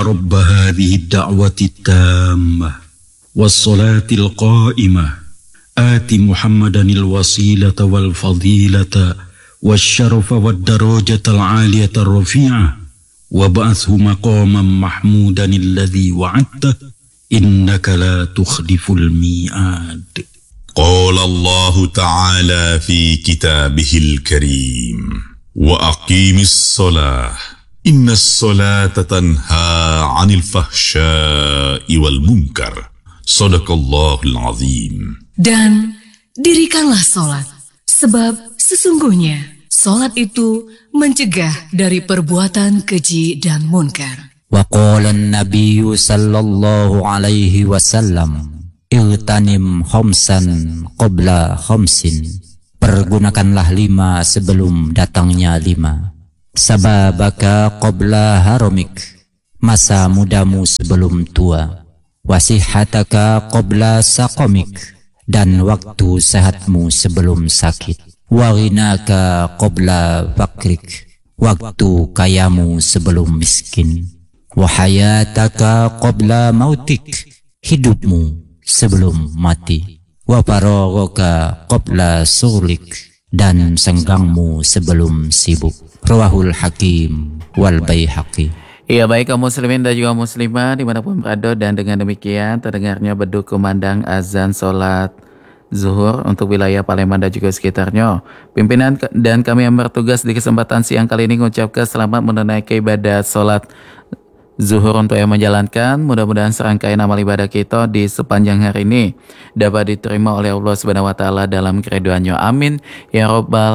رب هذه الدعوة التامة والصلاة القائمة آت محمدا الوسيلة والفضيلة والشرف والدرجة العالية الرفيعة وابعثه مقاما محمودا الذي وعدته إنك لا تخلف الميعاد. قال الله تعالى في كتابه الكريم وأقيم الصلاة إن الصلاة تنهى عن الفحشاء والمنكر صدق الله العظيم. Dan dirikanlah solat, sebab sesungguhnya solat itu mencegah dari perbuatan keji dan munkar. Wa qala an-nabiyyu sallallahu alaihi wasallam Iltanim khamsan qabla khamsin. Pergunakanlah 5 sebelum datangnya 5. Sababaka qabla haramik. Masa mudamu sebelum tua. Wasihataka qabla saqamik. Dan waktu sehatmu sebelum sakit. Waghinaka qabla fakrik. Waktu kayamu sebelum miskin. Wahayataka qabla mautik. Hidupmu sebelum mati. Wa faraghaka qabla sughlik. Dan senggangmu sebelum sibuk. Rawahul Hakim wal Baihaqi. Iya, baik kaum muslimin dan juga muslimah dimanapun berada, dan dengan demikian terdengarnya beduk kumandang azan sholat zuhur untuk wilayah Palembang dan juga sekitarnya. Pimpinan dan kami yang bertugas di kesempatan siang kali ini mengucapkan selamat menunaikan ibadah sholat zuhur untuk yang menjalankan. Mudah-mudahan serangkaian amal ibadah kita di sepanjang hari ini dapat diterima oleh Allah Subhanahu wa taala dalam keriduannya. Amin ya rabbal